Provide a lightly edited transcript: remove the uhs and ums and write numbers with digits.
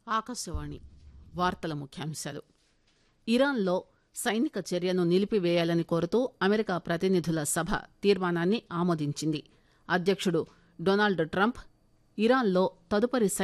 ఆకాశవాణి వార్తల ముఖ్యాంశాలు. ఇరాన్లో సైనిక చర్యను నిలిపివేయాలని కోరుతూ అమెరికా ప్రతినిధుల సభ తీర్మానాన్ని ఆమోదించింది. అధ్యక్షుడు డొనాల్డ్ ట్రంప్ ఇరాన్లో తదుపరి